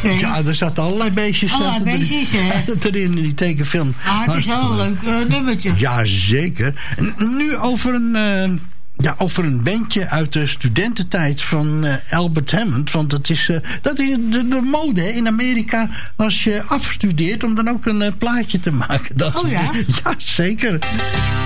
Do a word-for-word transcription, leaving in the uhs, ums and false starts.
Okay. Ja, er zaten allerlei beestjes, allerlei beestjes erin, erin in die tekenfilm. Ah, het is wel een leuk uh, nummertje. Ja, zeker. En nu over een... Uh, Ja, over een bandje uit de studententijd van uh, Albert Hammond. Want dat is, uh, dat is de, de mode hè, in Amerika als je afstudeert om dan ook een uh, plaatje te maken. Dat oh ja? Ja, zeker.